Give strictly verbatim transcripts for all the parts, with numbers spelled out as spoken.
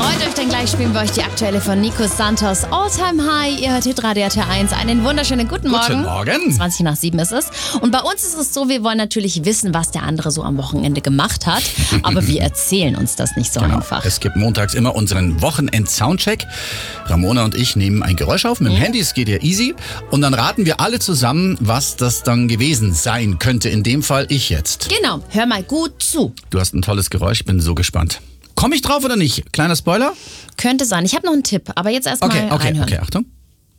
Freut euch, denn gleich spielen wir euch die aktuelle von Nico Santos All-Time High. Ihr hört Hitradio R T eins. Einen wunderschönen guten Morgen. Guten Morgen. zwanzig nach sieben ist es. Und bei uns ist es so, wir wollen natürlich wissen, was der andere so am Wochenende gemacht hat. Aber wir erzählen uns das nicht so Genau. einfach. Es gibt montags immer unseren Wochenend-Soundcheck. Ramona und ich nehmen ein Geräusch auf mit dem Mhm. Handy, es geht ja easy. Und dann raten wir alle zusammen, was das dann gewesen sein könnte. In dem Fall ich jetzt. Genau, hör mal gut zu. Du hast ein tolles Geräusch, ich bin so gespannt. Komme ich drauf oder nicht? Kleiner Spoiler? Könnte sein. Ich habe noch einen Tipp, aber jetzt erstmal Okay, okay, reinhören. okay, Achtung.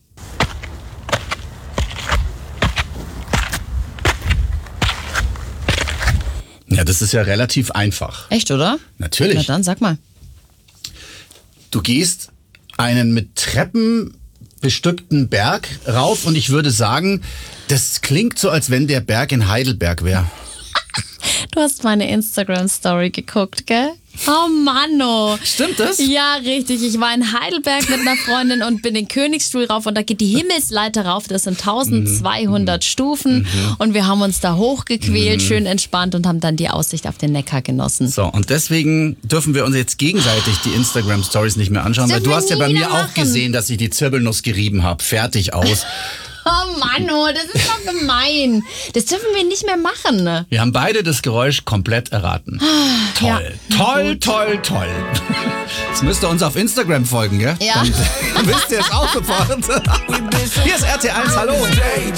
Ja, das ist ja relativ einfach. Echt, oder? Natürlich. Na dann, sag mal. Du gehst einen mit Treppen bestückten Berg rauf und ich würde sagen, das klingt so, als wenn der Berg in Heidelberg wäre. Du hast meine Instagram-Story geguckt, gell? Oh Mann, oh. Stimmt das? Ja, richtig. Ich war in Heidelberg mit einer Freundin und bin den Königsstuhl rauf und da geht die Himmelsleiter rauf. Das sind zwölfhundert Stufen und wir haben uns da hochgequält, schön entspannt und haben dann die Aussicht auf den Neckar genossen. So, und deswegen dürfen wir uns jetzt gegenseitig die Instagram-Stories nicht mehr anschauen, Das weil du dürfen hast ja wir bei nie mir wieder auch machen. gesehen, dass ich die Zirbelnuss gerieben habe. Fertig aus. Oh Mann, oh, das ist doch gemein. Das dürfen wir nicht mehr machen. Wir haben beide das Geräusch komplett erraten. Toll, toll, toll, toll. Jetzt müsst ihr uns auf Instagram folgen, gell? Ja. Dann wisst ihr es auch sofort. Hier ist R T eins, hallo.